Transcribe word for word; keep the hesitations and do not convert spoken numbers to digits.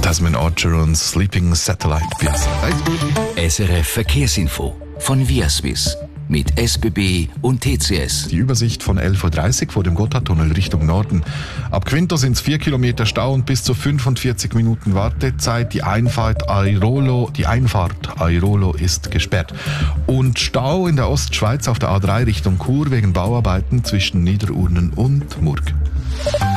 Desmond Archer und Sleeping Satellite. S R F Verkehrsinfo von Viaswiss mit S B B und T C S. Die Übersicht von elf Uhr dreißig vor dem Gotthardtunnel Richtung Norden. Ab Quinto sind es vier Kilometer Stau und bis zu fünfundvierzig Minuten Wartezeit. Die Einfahrt Airolo, die Einfahrt Airolo ist gesperrt. Und Stau in der Ostschweiz auf der A drei Richtung Chur wegen Bauarbeiten zwischen Niederurnen und Murg.